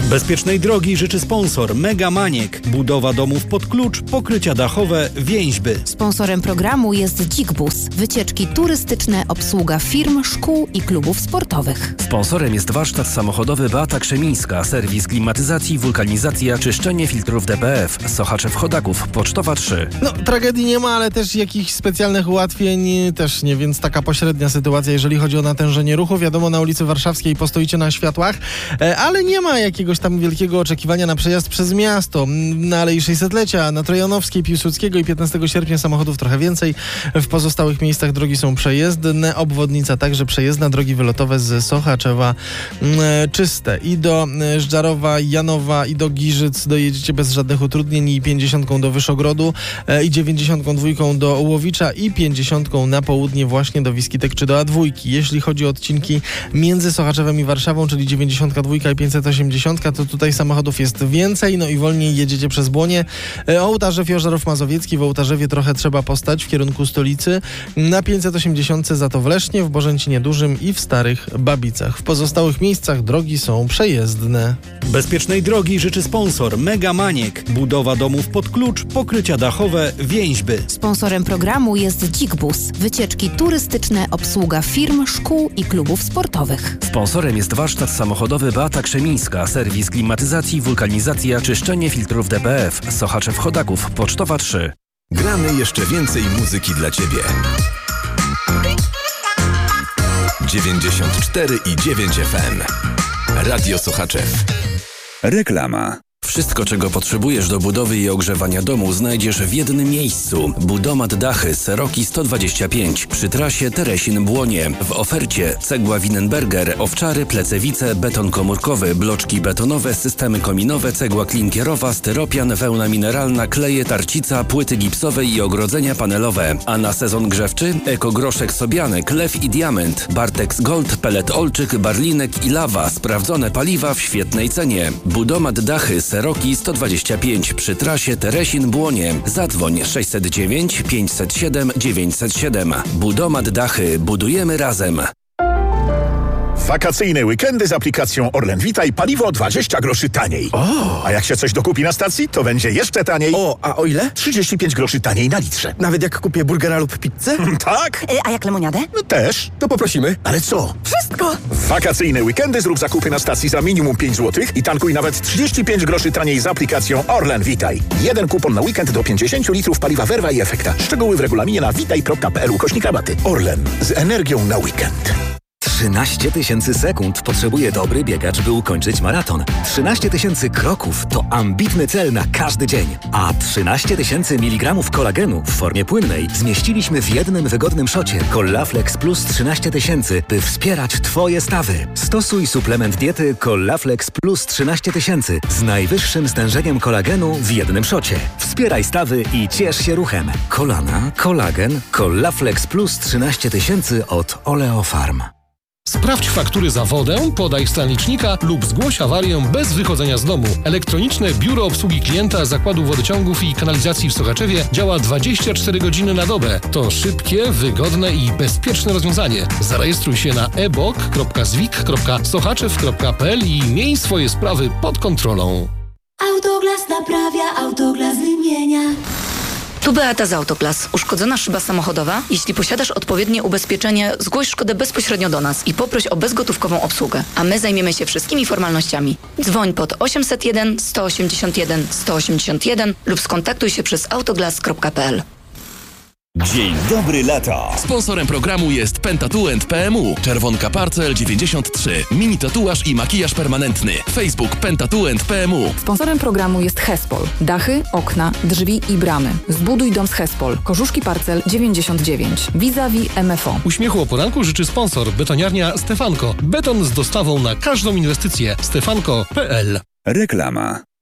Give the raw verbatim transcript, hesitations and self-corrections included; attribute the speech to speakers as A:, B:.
A: Bezpiecznej drogi życzy sponsor Mega Maniek. Budowa domów pod klucz, pokrycia dachowe, więźby.
B: Sponsorem programu jest Dzik-Bus. Wycieczki turystyczne, obsługa firm, szkół i klubów sportowych.
C: Sponsorem jest warsztat samochodowy Beata Krzemińska, serwis klimatyzacji, wulkanizacja, czyszczenie filtrów D P F. Sochaczew Chodaków, Pocztowa trzy.
D: No, tragedii nie ma, ale też jakichś specjalnych ułatwień też nie, więc taka pośrednia sytuacja, jeżeli chodzi o natężenie ruchu. Wiadomo, na ulicy Warszawskiej postoicie na światłach, ale nie ma jakiegoś tam wielkiego oczekiwania na przejazd przez miasto. Na Alei sześćsetlecia, na Trojanowskiej, Piłsudskiego i piętnastego sierpnia samochodów trochę więcej. W pozostałych miejscach drogi są przejezdne, obwodnica także przejezdna, drogi wylotowe z Sochaczewa e, czyste. I do e, Żdżarowa, Janowa, i do Giżyc dojedziecie bez żadnych utrudnień, i pięćdziesiątką do Wyszogrodu, e, i dziewięćdziesiątką dwójką do Łowicza, i pięćdziesiątką na południe właśnie do Wiskitek czy do A dwa. Jeśli chodzi o odcinki między Sochaczewem i Warszawą, czyli dziewięćdziesiątka dwa i pięćset osiemdziesiąt, to tutaj samochodów jest więcej, no i wolniej jedziecie przez Błonie. Ołtarzew, Jożerów Mazowiecki, w Ołtarzewie trochę trzeba postać w kierunku stolicy. Na pięćset osiemdziesiąt za to w Lesznie, w Bożęcinie Dużym i w Starych Babicach. W pozostałych miejscach drogi są przejezdne.
A: Bezpiecznej drogi życzy sponsor Mega Maniek. Budowa domów pod klucz, pokrycia dachowe, więźby.
B: Sponsorem programu jest Dzik-Bus. Wycieczki turystyczne, obsługa firm, szkół i klubów sportowych.
C: Sponsorem jest warsztat samochodowy Beata Krzemińska, serwis klimatyzacji, wulkanizacja, czyszczenie filtrów D P F. Sochaczew Chodaków, Pocztowa trzy.
E: Gramy jeszcze więcej muzyki dla Ciebie. dziewięćdziesiąt cztery i dziewięć F M. Radio Sochaczew.
F: Reklama.
C: Wszystko, czego potrzebujesz do budowy i ogrzewania domu, znajdziesz w jednym miejscu. Budomat Dachy Seroki sto dwadzieścia pięć przy trasie Teresin-Błonie. W ofercie cegła Winenberger, owczary, plecewice, beton komórkowy, bloczki betonowe, systemy kominowe, cegła klinkierowa, styropian, wełna mineralna, kleje, tarcica, płyty gipsowe i ogrodzenia panelowe. A na sezon grzewczy ekogroszek sobiany, klew i diament, Bartex Gold, pelet olczyk, barlinek i lawa. Sprawdzone paliwa w świetnej cenie. Budomat Dachy Seroki sto dwadzieścia pięć przy trasie Teresin-Błonie. Zadzwoń sześćset dziewięć pięćset siedem dziewięćset siedem. Budomat Dachy. Budujemy razem.
G: Wakacyjne weekendy z aplikacją Orlen Witaj, paliwo dwadzieścia groszy taniej.
H: O!
G: A jak się coś dokupi na stacji, to będzie jeszcze taniej.
H: O, a o ile?
G: trzydzieści pięć groszy taniej na litrze.
H: Nawet jak kupię burgera lub pizzę?
G: Tak?
I: A jak lemoniadę?
G: No też.
H: To poprosimy.
G: Ale co?
I: Wszystko!
G: W wakacyjne weekendy zrób zakupy na stacji za minimum pięć złotych i tankuj nawet trzydzieści pięć groszy taniej z aplikacją Orlen Witaj. Jeden kupon na weekend do pięćdziesiąt litrów paliwa Verva i Efekta. Szczegóły w regulaminie na witaj kropka p l ukośnik rabaty. Orlen. Z energią na weekend.
J: trzynaście tysięcy sekund potrzebuje dobry biegacz, by ukończyć maraton. trzynaście tysięcy kroków to ambitny cel na każdy dzień. A trzynaście tysięcy miligramów kolagenu w formie płynnej zmieściliśmy w jednym wygodnym szocie Collaflex Plus trzynaście tysięcy, by wspierać Twoje stawy. Stosuj suplement diety Collaflex Plus trzynaście tysięcy z najwyższym stężeniem kolagenu w jednym szocie. Wspieraj stawy i ciesz się ruchem. Kolana, kolagen, Collaflex Plus trzynaście tysięcy od Oleofarm.
K: Sprawdź faktury za wodę, podaj stan licznika lub zgłoś awarię bez wychodzenia z domu. Elektroniczne Biuro Obsługi Klienta Zakładu Wodociągów i Kanalizacji w Sochaczewie działa dwadzieścia cztery godziny na dobę. To szybkie, wygodne i bezpieczne rozwiązanie. Zarejestruj się na e b o k kropka zwik kropka sochaczew kropka p l i miej swoje sprawy pod kontrolą.
L: Autoglas naprawia, Autoglas wymienia.
M: Tu Beata z Autoglas. Uszkodzona szyba samochodowa? Jeśli posiadasz odpowiednie ubezpieczenie, zgłoś szkodę bezpośrednio do nas i poproś o bezgotówkową obsługę, a my zajmiemy się wszystkimi formalnościami. Dzwoń pod osiemset jeden sto osiemdziesiąt jeden sto osiemdziesiąt jeden lub skontaktuj się przez autoglas kropka p l.
F: Dzień dobry lata.
N: Sponsorem programu jest Pentatuent P M U. Czerwonka Parcel dziewięćdziesiąt trzy. Mini tatuaż i makijaż permanentny. Facebook Pentatuent P M U.
O: Sponsorem programu jest Hespol. Dachy, okna, drzwi i bramy. Zbuduj dom z Hespol. Korzuszki Parcel dziewięćdziesiąt dziewięć. Vis-a-vis M F O.
K: Uśmiechu o poranku życzy sponsor betoniarnia Stefanko. Beton z dostawą na każdą inwestycję. stefanko kropka p l.
F: Reklama.